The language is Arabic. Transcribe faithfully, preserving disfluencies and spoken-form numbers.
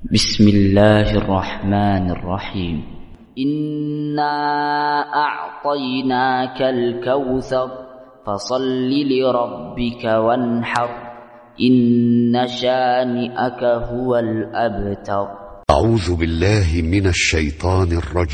بسم الله الرحمن الرحيم. إنا أعطيناك الكوثر فصل لربك وانحر إن شانئك هو الأبتر. أعوذ بالله من الشيطان الرجيم.